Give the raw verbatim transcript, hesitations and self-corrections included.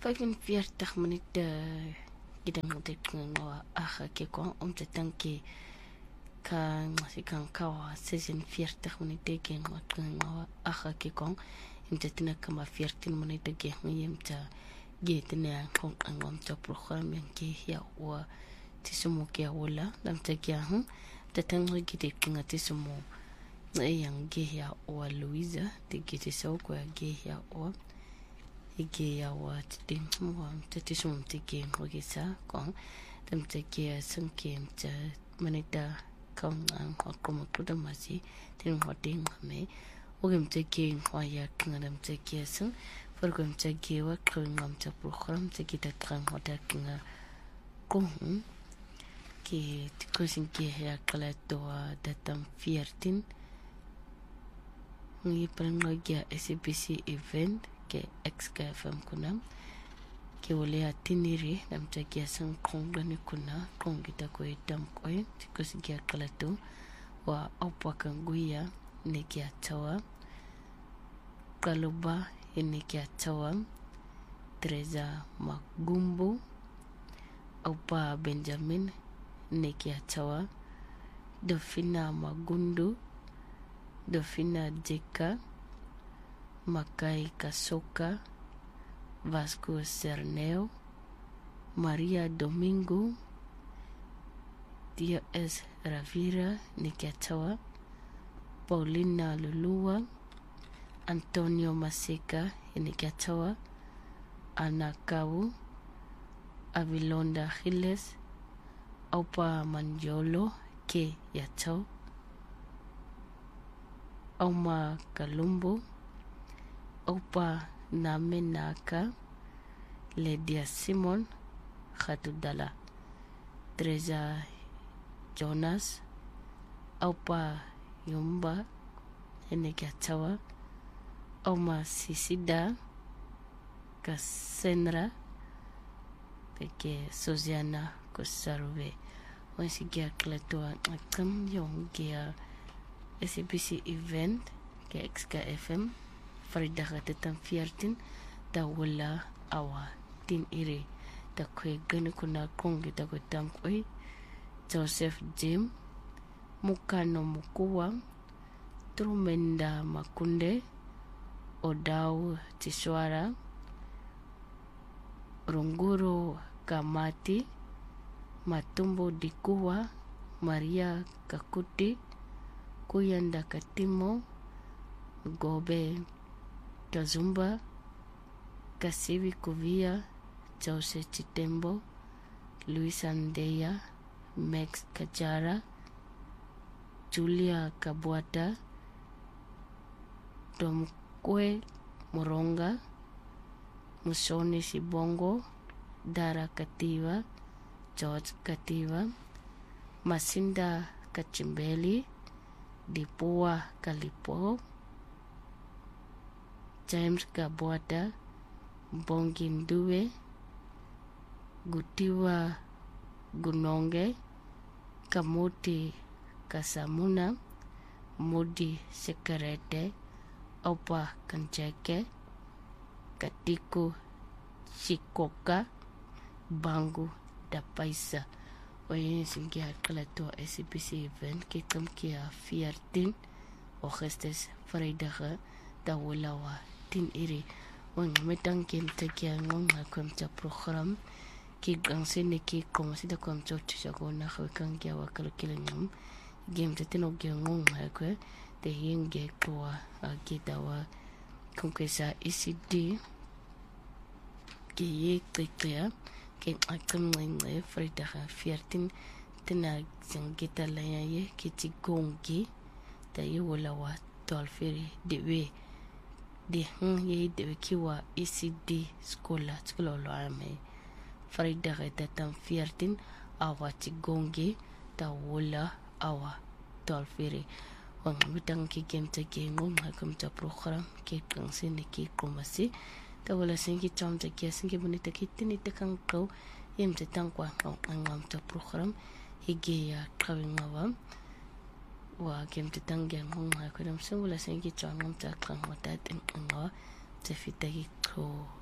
vyfenveertig minute gidangotekngawa aha kekon om te tanki kan sikan kawa zesenveertig minute gengotekngawa aha kekon im te tina kama veertien minute gengiem te getene kon angom te program yang ke ya wa tisumu ke wala lam te gyahun te tango giteknga tisumu yang ge ya wa Louisa te gete so ko ge ya wa ige ya wa te mo te te sum te ge ko ge sa ko tem te ge sum ke te manita kom an ko ko to da masi te mo te me o gem te ge ko ya kngam te ge sum for gem te ge wa ko ngam te program te ge te kan ho te kinga ko ke te ko sin ge ya kala to da tam veertien ngi prangogia S A B C event ke X K F M kuna ke wole atiniri namtakia sang kongani kuna kongita ko itam ko tikosigia kalato wa opwakanguya nekia tawa kaluba nekia tawa Teresa Magumbu Opa Benjamin nekia tawa Dofina Magundu Dofina Jeka Makai Kasoka Vasco Cerneo Maria Domingo Tia S. Ravira Nikatawa Paulina Lulua Antonio Maseka Nikatawa Ana Kau Avilonda Giles Opa Manjolo Ke Yatau Oma Kalumbo Opa Namenaka Ledia Simon Khatudala Teresa Jonas Opa Yumba Enegatawa Oma Sisida Cassandra Peke Sosiana Kosaruve Onsigia Klatoa Akam Yongia S A B C event ke X K F M Farida Gatatam veertien da wala awa tin ire da kwe gani kuna kongi da kwe tamkwe Joseph Jim Mukano Mukuwa Trumenda Makunde Odau Tiswara Runguro Kamati Matumbo Dikuwa Maria Kakuti Kuyanda Katimo Gobe Kazumba Kasivi Kuvia Jose Chitembo Luis Andeya Max Kajara Julia Kabuata Domkwe Moronga Musoni Sibongo Dara Kativa George Kativa Masinda Kachimbeli Dipua Kalipo James Gabuata Bongindue Gutiwa Gunonge Kamuti Kasamuna Mudi Sekarete Opa Kancheke Katiku Shikoka Bangu Dapaisa Oye singia kalato S A B C event ke kam kia veertien Augustus Vrydag da walawa tin iri wang metang kem te kia ngong ha kwam ta program ki gangse ne ki komasi da kwam cho cha ko na khaw kan kia wa kal kilengam game te tino kia ngong ha kwe te yenge kwa ki da wa konkesa E C D ki ye kaya ke akam ngai Vrydag veertien tena sangita la ye ki ti gongi da ye walawa tolferi de we de hon ye de kiwa E C D skola skola lo ame Vrydag ta tam veertien awa ti gongi da wala awa tolferi wang mitang ki game te ke ngom ha kam ta program ke kan se ne ki komasi ta wala singi chom te ke singi bonita ki tini te kan ko yem te tang kwa ngam ta program hige ya kawingawa wa game te tang ge ngom ha ko dam se wala singi chom ngam ta kan wata te ngawa te fitagi ko